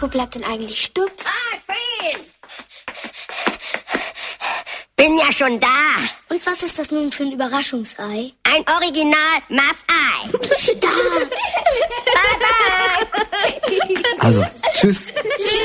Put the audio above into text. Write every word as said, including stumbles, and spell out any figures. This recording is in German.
Wo bleibt denn eigentlich Stups? Ah, Fried! Bin ja schon da. Und was ist das nun für ein Überraschungsei? Ein Original Muff-Ei. Stark! Bye, bye. Also, tschüss.